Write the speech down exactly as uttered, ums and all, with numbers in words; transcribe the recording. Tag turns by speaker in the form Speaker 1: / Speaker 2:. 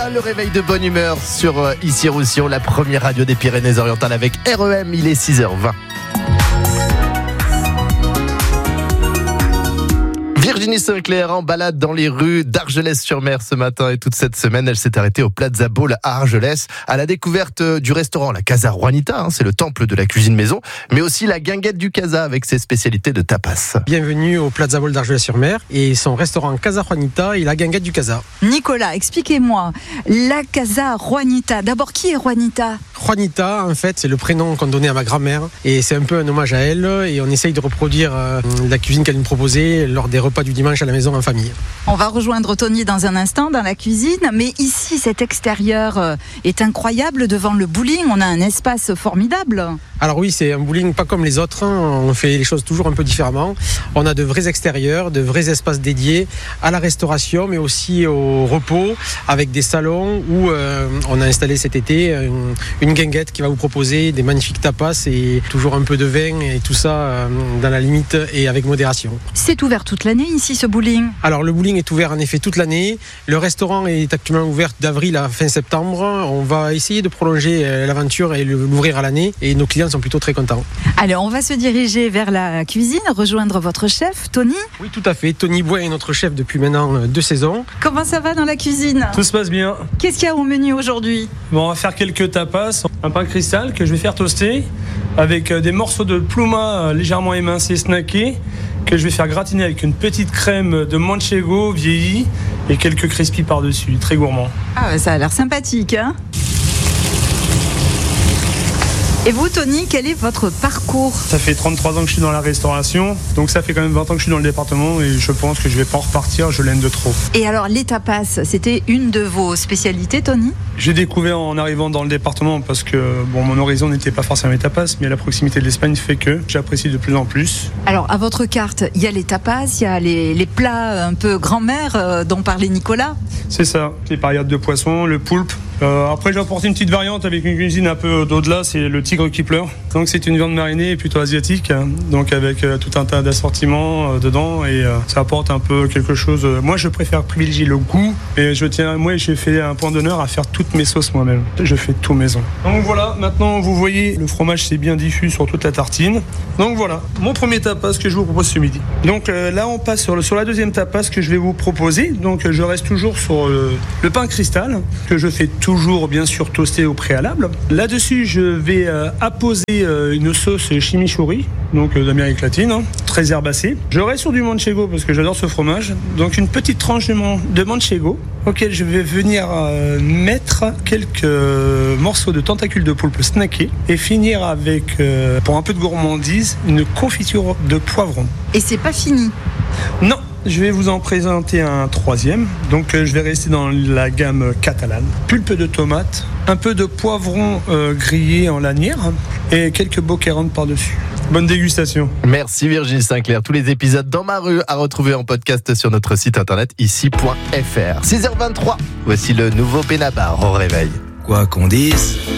Speaker 1: Casa, le réveil de bonne humeur sur euh, Ici Roussillon, la première radio des Pyrénées-Orientales avec R E M, il est six heures vingt. Virginie Sinclair en balade dans les rues d'Argelès-sur-Mer ce matin et toute cette semaine, elle s'est arrêtée au Plaza Ball à Argelès à la découverte du restaurant la Casa Juanita, hein, c'est le temple de la cuisine maison, mais aussi la guinguette du Casa avec ses spécialités de tapas.
Speaker 2: Bienvenue au Plaza Ball d'Argelès-sur-Mer et son restaurant Casa Juanita et la guinguette du Casa.
Speaker 3: Nicolas, expliquez-moi, la Casa Juanita, d'abord qui est Juanita ?
Speaker 2: Juanita, en fait, c'est le prénom qu'on donnait à ma grand-mère et c'est un peu un hommage à elle et on essaye de reproduire euh, la cuisine qu'elle nous proposait lors des repas du dimanche à la maison en famille.
Speaker 3: On va rejoindre Tony dans un instant dans la cuisine, mais ici cet extérieur est incroyable devant le bowling, on a un espace formidable.
Speaker 2: Alors oui, c'est un bowling pas comme les autres, hein. On fait les choses toujours un peu différemment. On a de vrais extérieurs, de vrais espaces dédiés à la restauration mais aussi au repos avec des salons où euh, on a installé cet été une, une guinguette qui va vous proposer des magnifiques tapas et toujours un peu de vin et tout ça euh, dans la limite et avec modération.
Speaker 3: C'est ouvert toute l'année ici ce bowling ?
Speaker 2: Alors le bowling est ouvert en effet toute l'année. Le restaurant est actuellement ouvert d'avril à fin septembre. On va essayer de prolonger l'aventure et l'ouvrir à l'année et nos clients sont plutôt très contents.
Speaker 3: Alors on va se diriger vers la cuisine, rejoindre votre chef, Tony.
Speaker 2: Oui, tout à fait. Tony Bois est notre chef depuis maintenant deux saisons.
Speaker 3: Comment ça va dans la cuisine ?
Speaker 4: Tout se passe bien.
Speaker 3: Qu'est-ce qu'il y a au menu aujourd'hui ?
Speaker 4: Bon, on va faire quelques tapas. Un pain cristal que je vais faire toaster avec des morceaux de pluma légèrement émincés, snackés, que je vais faire gratiner avec une petite crème de manchego vieillie et quelques crispy par-dessus, très gourmand.
Speaker 3: Ah, ça a l'air sympathique, hein ? Et vous, Tony, quel est votre parcours ?
Speaker 4: Ça fait trente-trois ans que je suis dans la restauration, donc ça fait quand même vingt ans que je suis dans le département et je pense que je vais pas en repartir, je l'aime de trop.
Speaker 3: Et alors, les tapas, c'était une de vos spécialités, Tony ?
Speaker 4: J'ai découvert en arrivant dans le département parce que bon, mon horizon n'était pas forcément les tapas, mais la proximité de l'Espagne fait que j'apprécie de plus en plus.
Speaker 3: Alors, à votre carte, il y a les tapas, il y a les, les plats un peu grand-mère euh, dont parlait Nicolas.
Speaker 4: C'est ça, les pariettes de poisson, le poulpe. Euh, après, j'ai apporté une petite variante avec une cuisine un peu d'au-delà, c'est le tigre qui pleure. Donc, c'est une viande marinée plutôt asiatique, donc avec euh, tout un tas d'assortiments euh, dedans et euh, ça apporte un peu quelque chose. Moi, je préfère privilégier le goût et je tiens, moi, j'ai fait un point d'honneur à faire toutes mes sauces moi-même. Je fais tout maison. Donc voilà, maintenant, vous voyez, le fromage c'est bien diffus sur toute la tartine. Donc voilà, mon premier tapas que je vous propose ce midi. Donc euh, là, on passe sur, le, sur la deuxième tapas que je vais vous proposer. Donc, je reste toujours sur le, le pain cristal que je fais toujours bien sûr toasté au préalable. Là-dessus, je vais euh, apposer euh, une sauce chimichurri, donc euh, d'Amérique latine, hein, très herbacée. Je reste sur du manchego parce que j'adore ce fromage. Donc une petite tranche de, man- de manchego auquel je vais venir euh, mettre quelques euh, morceaux de tentacules de poulpe snackés et finir avec, euh, pour un peu de gourmandise, une confiture de poivron.
Speaker 3: Et c'est pas fini ?
Speaker 4: Non. Je vais vous en présenter un troisième. Donc euh, je vais rester dans la gamme catalane. Pulpe de tomate, un peu de poivron euh, grillé en lanière et quelques boquerones par-dessus. Bonne dégustation.
Speaker 1: Merci Virginie Sinclair. Tous les épisodes dans ma rue à retrouver en podcast sur notre site internet ici point f r. six heures vingt-trois, voici le nouveau Benabar au réveil.
Speaker 5: Quoi qu'on dise